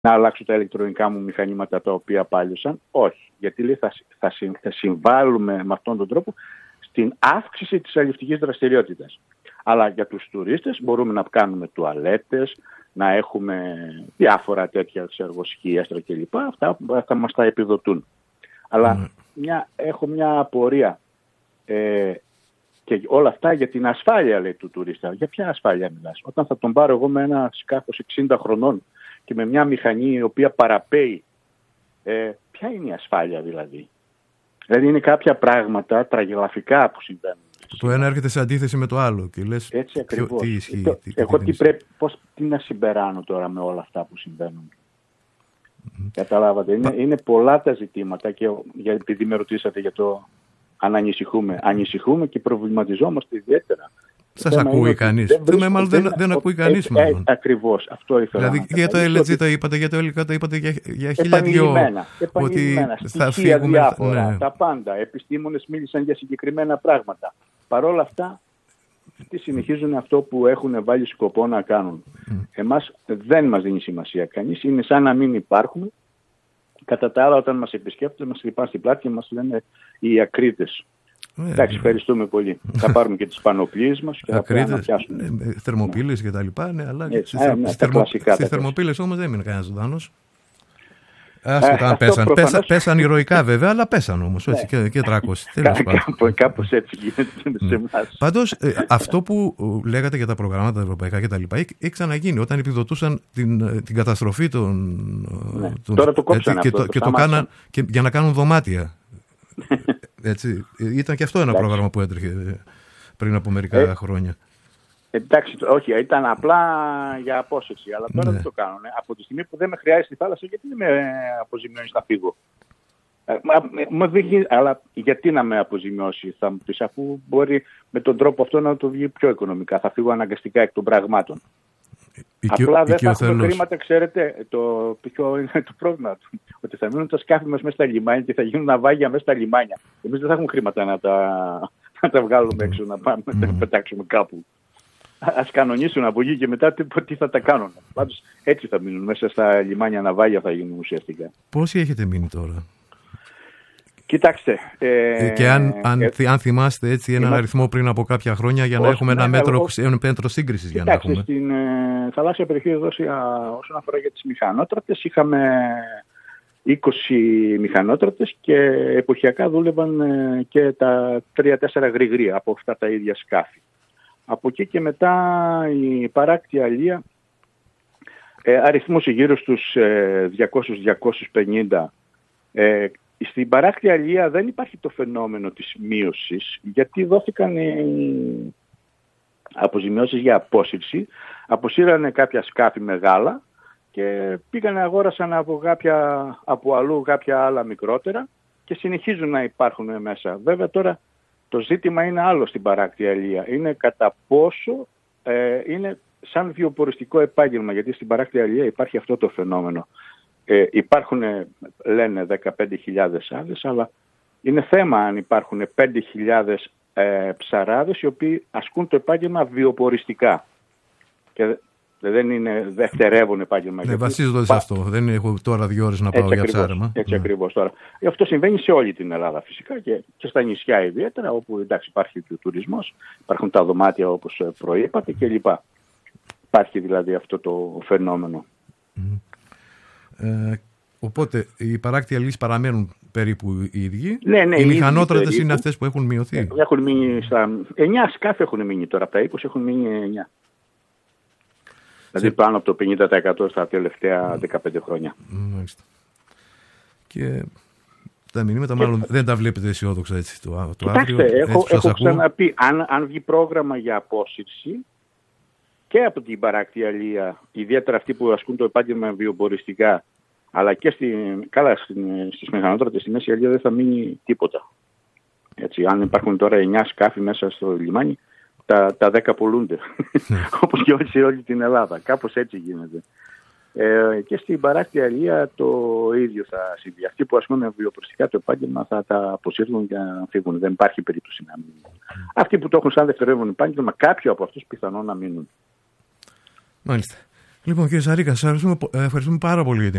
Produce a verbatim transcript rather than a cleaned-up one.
να αλλάξω τα ηλεκτρονικά μου μηχανήματα τα οποία πάλιωσαν. Όχι, γιατί λέει, θα, θα, θα συμβάλλουμε με αυτόν τον τρόπο στην αύξηση της αλλιευτικής δραστηριότητας. Αλλά για τους τουρίστες μπορούμε να κάνουμε τουαλέτες, να έχουμε διάφορα τέτοια εργοσκίαστρα κλπ. Αυτά θα μας τα επιδοτούν. Αλλά mm. μια, έχω μια απορία. Ε, και όλα αυτά για την ασφάλεια, λέει, του τουρίστα. Για ποια ασφάλεια μιλάς? Όταν θα τον πάρω εγώ με ένα σκάφος εξήντα χρονών και με μια μηχανή η οποία παραπέει, ε, ποια είναι η ασφάλεια δηλαδή? Δηλαδή είναι κάποια πράγματα τραγελαφικά που συμβαίνουν. Το ένα έρχεται σε αντίθεση με το άλλο και λες έτσι ακριβώς. Τι ισχύει, το, τι, εγώ τι, τι, πρέπει, πώς, τι να συμπεράνω τώρα με όλα αυτά που συμβαίνουν. Mm-hmm. Καταλάβατε, είναι, είναι πολλά τα ζητήματα και για, επειδή με ρωτήσατε για το αν ανησυχούμε. Ανησυχούμε και προβληματιζόμαστε ιδιαίτερα. Σας ακούει κανείς? Δεν, δεν, μάλλον δεν, δεν ακούει κανείς. Ε, ε, ακριβώς, αυτό ήθελα. Δηλαδή για το ελ τζι το είπατε, για το ελικά το είπατε για, για χίλια δυο. Ότι θα φύγουμε. Διάφορα, ναι. Τα πάντα. Επιστήμονες μίλησαν για συγκεκριμένα πράγματα. Παρ' όλα αυτά, τι συνεχίζουν αυτό που έχουν βάλει σκοπό να κάνουν. Mm. Εμάς δεν μας δίνει σημασία κανείς. Είναι σαν να μην υπάρχουμε. Κατά τα άλλα, όταν μας επισκέπτονται, μας χτυπάνε στην πλάτη και μας λένε οι ακρίτες. Ε, Εντάξει, ευχαριστούμε πολύ. Θα πάρουμε και τις πανοπλίες μας και ακρίτες, θα πιάσουμε. Ε, θερμοπύλες και τα λοιπά, ναι, αλλά έτσι, στις, ε, ναι, θερμο, στις θερμοπύλες όμως δεν έμεινε κανένας ζωντανός. Άσχετα αν πέσαν. Προφανώς... Πέσα, πέσαν ηρωικά βέβαια, αλλά πέσαν όμως έτσι, και, και τριακόσιοι. Κάπως, κάπως έτσι γίνεται σε εμάς. Πάντως, ε, αυτό που λέγατε για τα προγράμματα τα ευρωπαϊκά και τα λοιπά, έχει ξαναγίνει όταν επιδοτούσαν την, την καταστροφή των. Ναι. των Τώρα το κόψαν έτσι, αυτό. Και, το, και το κάναν και, για να κάνουν δωμάτια. Έτσι, ήταν και αυτό ένα Εντάξει. πρόγραμμα που έτρεχε πριν από μερικά ε, χρόνια. Εντάξει, όχι, ήταν απλά για απόσυρση, αλλά τώρα ναι. δεν το κάνουν. Από τη στιγμή που δεν με χρειάζεται στη θάλασσα, γιατί δεν με αποζημιώνεις να φύγω? Ε, μα, μα, δει, αλλά γιατί να με αποζημιώσει, θα μου πεις, αφού μπορεί με τον τρόπο αυτό να το βγει πιο οικονομικά. Θα φύγω αναγκαστικά εκ των πραγμάτων. Οικιο, Απλά δεν θα έχουμε οικειοθελώς. χρήματα, ξέρετε, το, ποιο είναι το πρόβλημα του. Ότι θα μείνουν τα σκάφη μας μέσα στα λιμάνια και θα γίνουν ναυάγια μέσα στα λιμάνια. Εμείς δεν θα έχουμε χρήματα να τα, να τα βγάλουμε έξω, να πάμε να τα πετάξουμε κάπου. Ας κανονίσουν από εκεί και μετά τι, τι θα τα κάνουν. Πάντως έτσι θα μείνουν μέσα στα λιμάνια, ναυάγια θα γίνουν ουσιαστικά. Πόσοι έχετε μείνει τώρα? Κοιτάξτε. Ε, και αν, αν, ε, αν θυμάστε έτσι έναν είμαστε... αριθμό πριν από κάποια χρόνια για να ως, έχουμε ένα ναι, μέτρο, ως... μέτρο σύγκρισης. Για κοιτάξτε, να έχουμε. Στην ε, θαλάσσια περιοχή εδώ, όσον αφορά για τις μηχανότρατες, είχαμε είκοσι μηχανότρατες και εποχιακά δούλευαν ε, και τα τρία τέσσερα γρηγρία από αυτά τα ίδια σκάφη. Από εκεί και μετά η παράκτια αλία ε, αριθμούσε γύρω στους ε, διακόσια με διακόσια πενήντα. Ε, στην παράκτια αλία δεν υπάρχει το φαινόμενο της μείωσης, γιατί δόθηκαν οι αποζημιώσεις για απόσυρση, αποσύρανε κάποια σκάφη μεγάλα και πήγανε αγόρασαν από, κάποια, από αλλού κάποια άλλα μικρότερα και συνεχίζουν να υπάρχουν μέσα. Βέβαια τώρα το ζήτημα είναι άλλο στην παράκτια αλία. Είναι κατά πόσο ε, είναι σαν βιοποριστικό επάγγελμα, γιατί στην παράκτια αλία υπάρχει αυτό το φαινόμενο. Ε, υπάρχουν, λένε, δεκαπέντε χιλιάδες άδειες, αλλά είναι θέμα αν υπάρχουν πέντε χιλιάδες ε, ψαράδες οι οποίοι ασκούν το επάγγελμα βιοποριστικά. Και δεν είναι δευτερεύον επάγγελμα. Ναι, βασίζονται σε αυτό. Δεν έχω τώρα δύο ώρες να πάω έτσι για ακριβώς, ψάρεμα. Έτσι ναι. ακριβώς τώρα. Αυτό συμβαίνει σε όλη την Ελλάδα φυσικά και, και στα νησιά ιδιαίτερα, όπου εντάξει, υπάρχει και ο τουρισμός, υπάρχουν τα δωμάτια όπως προείπατε κλπ. Υπάρχει δηλαδή αυτό το φαινόμενο. Mm. Ε, οπότε οι παράκτια αλίες παραμένουν περίπου οι ίδιοι. Ναι, ναι, οι μηχανότρατες είναι αυτές που έχουν μειωθεί. Έχουν μείνει στα... εννιά σκάφη έχουν μείνει τώρα, από τα είκοσι έχουν μείνει εννιά. Δηλαδή πάνω από το πενήντα τοις εκατό στα τελευταία δεκαπέντε χρόνια. Μάλιστα. Και τα μηνύματα και... μάλλον δεν τα βλέπετε αισιόδοξα έτσι το, το Κοιτάξτε, αύριο. έχω, έτσι, έχω ξαναπεί, αν, αν βγει πρόγραμμα για απόσυρση και από την παράκτια αλία, ιδιαίτερα αυτοί που ασκούν το επάγγελμα βιοποριστικά, αλλά και στη, καλά στην, στις μηχανότρατες, στη Μέση Αλία δεν θα μείνει τίποτα. Έτσι, αν υπάρχουν τώρα εννιά σκάφη μέσα στο λιμάνι, τα, τα δέκα πουλούνται. Όπως και σε όλη την Ελλάδα. Κάπως έτσι γίνεται. Ε, και στην παράκτια αλία το ίδιο θα συμβεί. Αυτοί που ασκούν βιοποριστικά το επάγγελμα θα τα αποσύρουν και να φύγουν. Δεν υπάρχει περίπτωση να μείνουν. Αυτοί που το έχουν σαν δευτερεύον επάγγελμα, κάποιοι από αυτούς πιθανόν να μείνουν. Μάλιστα. Λοιπόν, κύριε Σαρίκα, σας ευχαριστούμε πάρα πολύ για την